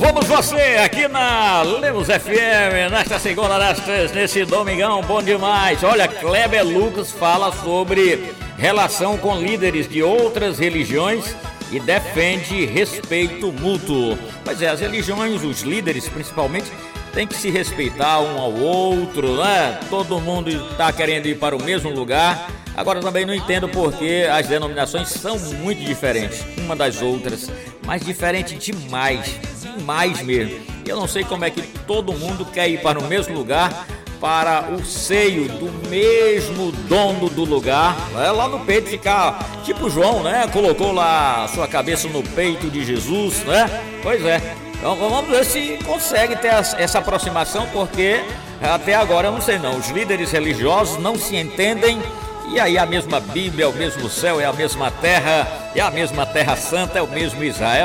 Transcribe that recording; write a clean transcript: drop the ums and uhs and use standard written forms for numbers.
Vamos você aqui na Lemos FM, nesta segunda, nesse domingão bom demais. Olha, Kleber Lucas fala sobre relação com líderes de outras religiões e defende respeito mútuo. Pois é, as religiões, os líderes principalmente, têm que se respeitar um ao outro, né? Todo mundo está querendo ir para o mesmo lugar. Agora também não entendo porque as denominações são muito diferentes uma das outras, mas diferente demais mesmo. Eu não sei como é que todo mundo quer ir para o mesmo lugar, para o seio do mesmo dono do lugar, né? Lá no peito ficar tipo João, né? Colocou lá a sua cabeça no peito de Jesus, né? Pois é. Então vamos ver se consegue ter essa aproximação, porque até agora eu não sei não. Os líderes religiosos não se entendem. E aí a mesma Bíblia, é o mesmo céu, é a mesma terra, é a mesma terra santa, é o mesmo Israel.